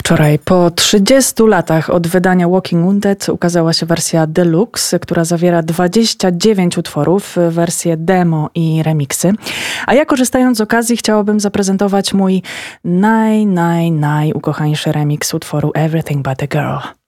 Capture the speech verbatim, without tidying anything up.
Wczoraj po trzydziestu latach od wydania Walking Wounded ukazała się wersja deluxe, która zawiera dwadzieścia dziewięć utworów, wersje demo i remixy. A ja, korzystając z okazji, chciałabym zaprezentować mój naj, naj, naj ukochańszy remix utworu Everything But A Girl.